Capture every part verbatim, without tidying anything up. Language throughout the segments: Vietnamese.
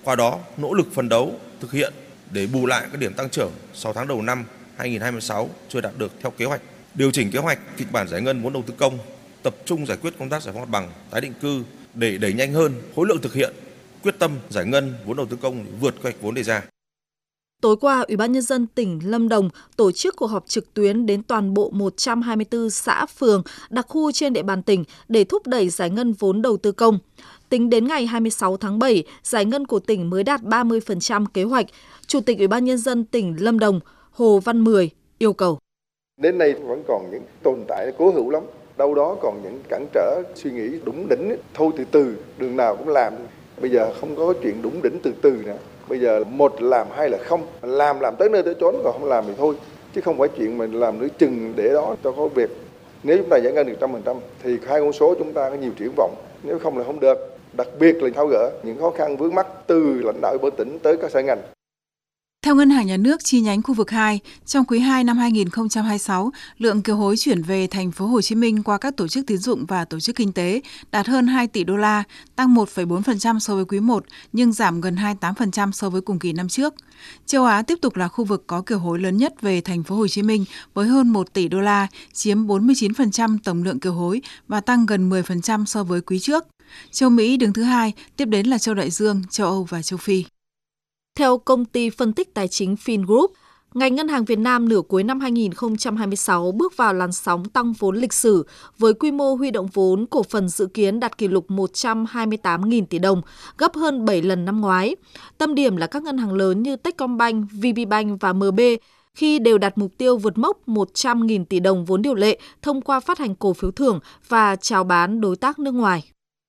Qua đó, nỗ lực phấn đấu thực hiện để bù lại các điểm tăng trưởng sáu tháng đầu năm hai nghìn không trăm hai mươi sáu chưa đạt được theo kế hoạch. Điều chỉnh kế hoạch kịch bản giải ngân vốn đầu tư công, tập trung giải quyết công tác giải phóng mặt bằng, tái định cư để đẩy nhanh hơn khối lượng thực hiện, quyết tâm giải ngân vốn đầu tư công vượt kế hoạch vốn đề ra. Tối qua, Ủy ban Nhân dân tỉnh Lâm Đồng tổ chức cuộc họp trực tuyến đến toàn bộ một trăm hai mươi tư xã phường, đặc khu trên địa bàn tỉnh để thúc đẩy giải ngân vốn đầu tư công. Tính đến ngày hai mươi sáu tháng bảy, giải ngân của tỉnh mới đạt ba mươi phần trăm kế hoạch. Chủ tịch Ủy ban Nhân dân tỉnh Lâm Đồng Hồ Văn Mười yêu cầu. Đến nay vẫn còn những tồn tại cố hữu lắm. Đâu đó còn những cản trở suy nghĩ đúng đỉnh, thôi từ từ, đường nào cũng làm. Bây giờ không có chuyện đúng đỉnh từ từ nữa. Bây giờ một làm hai là không, làm làm tới nơi tới chốn, còn không làm thì thôi. Chứ không phải chuyện mình làm nửa chừng để đó cho có việc. Nếu chúng ta giải ngân được một trăm phần trăm thì hai con số chúng ta có nhiều triển vọng, nếu không là không được. Đặc biệt là tháo gỡ những khó khăn vướng mắc từ lãnh đạo của tỉnh tới các sở ngành. Theo Ngân hàng Nhà nước chi nhánh khu vực hai, trong quý hai năm hai nghìn không trăm hai mươi sáu, lượng kiều hối chuyển về thành phố Hồ Chí Minh qua các tổ chức tín dụng và tổ chức kinh tế đạt hơn hai tỷ đô la, tăng một phẩy bốn phần trăm so với quý một, nhưng giảm gần hai mươi tám phần trăm so với cùng kỳ năm trước. Châu Á tiếp tục là khu vực có kiều hối lớn nhất về thành phố Hồ Chí Minh với hơn một tỷ đô la, chiếm bốn mươi chín phần trăm tổng lượng kiều hối và tăng gần mười phần trăm so với quý trước. Châu Mỹ đứng thứ hai, tiếp đến là châu Đại Dương, châu Âu và châu Phi. Theo công ty phân tích tài chính Fingroup, ngành ngân hàng Việt Nam nửa cuối năm hai nghìn không trăm hai mươi sáu bước vào làn sóng tăng vốn lịch sử với quy mô huy động vốn cổ phần dự kiến đạt kỷ lục một trăm hai mươi tám nghìn tỷ đồng, gấp hơn bảy lần năm ngoái. Tâm điểm là các ngân hàng lớn như Techcombank, vê pê Bank và em bê khi đều đặt mục tiêu vượt mốc một trăm nghìn tỷ đồng vốn điều lệ thông qua phát hành cổ phiếu thưởng và chào bán đối tác nước ngoài.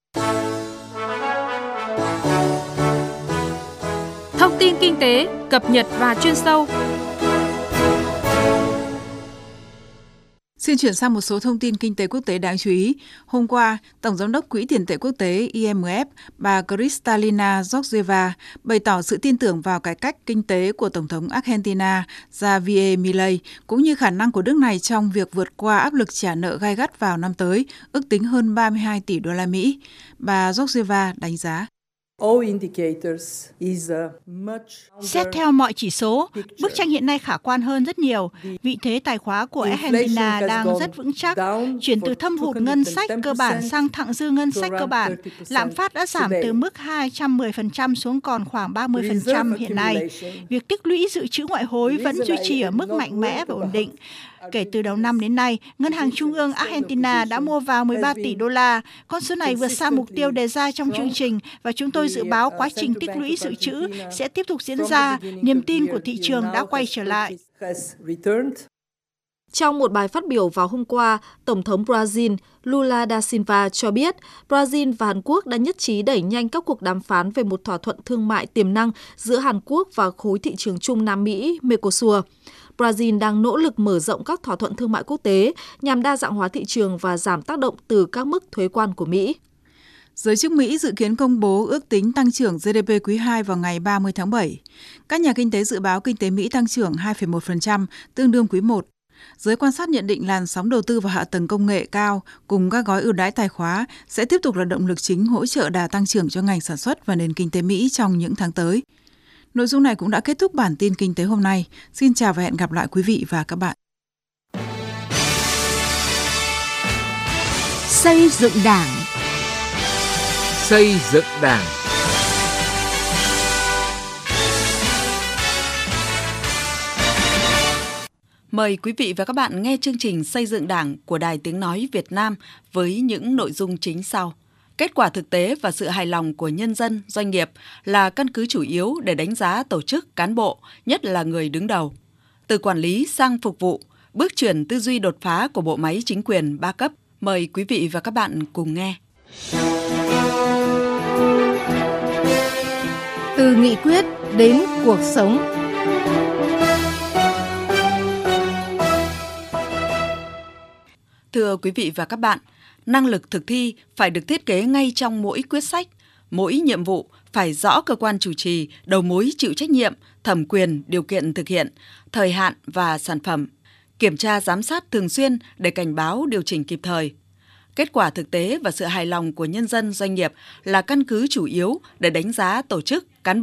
Thông tin kinh tế, cập nhật và chuyên sâu. Xin chuyển sang một số thông tin kinh tế quốc tế đáng chú ý. Hôm qua, Tổng giám đốc Quỹ tiền tệ quốc tế I M F, bà Kristalina Georgieva bày tỏ sự tin tưởng vào cải cách kinh tế của Tổng thống Argentina Javier Milei, cũng như khả năng của nước này trong việc vượt qua áp lực trả nợ gay gắt vào năm tới, ước tính hơn ba mươi hai tỷ đô la Mỹ. Bà Georgieva đánh giá. Xét theo mọi chỉ số, bức tranh hiện nay khả quan hơn rất nhiều. Vị thế tài khóa của Argentina đang rất vững chắc, chuyển từ thâm hụt ngân sách cơ bản sang thặng dư ngân sách cơ bản. Lạm phát đã giảm từ mức hai trăm mười phần trăm xuống còn khoảng ba mươi phần trăm hiện nay. Việc tích lũy dự trữ ngoại hối vẫn duy trì ở mức mạnh mẽ và ổn định. Kể từ đầu năm đến nay, Ngân hàng Trung ương Argentina đã mua vào mười ba tỷ đô la. Con số này vượt xa mục tiêu đề ra trong chương trình và chúng tôi dự báo quá trình tích lũy dự trữ sẽ tiếp tục diễn ra. Niềm tin của thị trường đã quay trở lại. Trong một bài phát biểu vào hôm qua, Tổng thống Brazil Lula da Silva cho biết Brazil và Hàn Quốc đã nhất trí đẩy nhanh các cuộc đàm phán về một thỏa thuận thương mại tiềm năng giữa Hàn Quốc và khối thị trường chung Nam Mỹ Mercosur. Brazil đang nỗ lực mở rộng các thỏa thuận thương mại quốc tế nhằm đa dạng hóa thị trường và giảm tác động từ các mức thuế quan của Mỹ. Giới chức Mỹ dự kiến công bố ước tính tăng trưởng G D P quý hai vào ngày ba mươi tháng bảy. Các nhà kinh tế dự báo kinh tế Mỹ tăng trưởng hai phẩy một phần trăm, tương đương quý một. Giới quan sát nhận định làn sóng đầu tư vào hạ tầng công nghệ cao cùng các gói ưu đãi tài khóa sẽ tiếp tục là động lực chính hỗ trợ đà tăng trưởng cho ngành sản xuất và nền kinh tế Mỹ trong những tháng tới. Nội dung này cũng đã kết thúc bản tin kinh tế hôm nay. Xin chào và hẹn gặp lại quý vị và các bạn. Xây dựng Đảng. Xây dựng Đảng. Mời quý vị và các bạn nghe chương trình Xây dựng Đảng của Đài Tiếng Nói Việt Nam với những nội dung chính sau. Kết quả thực tế và sự hài lòng của nhân dân, doanh nghiệp là căn cứ chủ yếu để đánh giá tổ chức, cán bộ, nhất là người đứng đầu. Từ quản lý sang phục vụ, bước chuyển tư duy đột phá của bộ máy chính quyền ba cấp. Mời quý vị và các bạn cùng nghe. Từ nghị quyết đến cuộc sống. Thưa quý vị và các bạn, năng lực thực thi phải được thiết kế ngay trong mỗi quyết sách. Mỗi nhiệm vụ phải rõ cơ quan chủ trì, đầu mối chịu trách nhiệm, thẩm quyền, điều kiện thực hiện, thời hạn và sản phẩm. Kiểm tra giám sát thường xuyên để cảnh báo điều chỉnh kịp thời. Kết quả thực tế và sự hài lòng của nhân dân, doanh nghiệp là căn cứ chủ yếu để đánh giá tổ chức, cán bộ.